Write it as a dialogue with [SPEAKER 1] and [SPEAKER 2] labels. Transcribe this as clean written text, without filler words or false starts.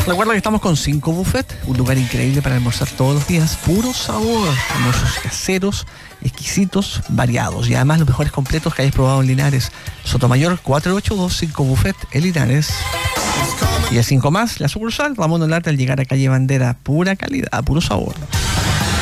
[SPEAKER 1] Recuerda que estamos con 5 Buffet, un lugar increíble para almorzar todos los días, puro sabor, almuerzos caseros, exquisitos, variados y además los mejores completos que hayas probado en Linares. Sotomayor 4825 Buffet en Linares. Y el 5 más, la sucursal Ramón Olarte al llegar a calle Bandera, pura calidad, puro sabor.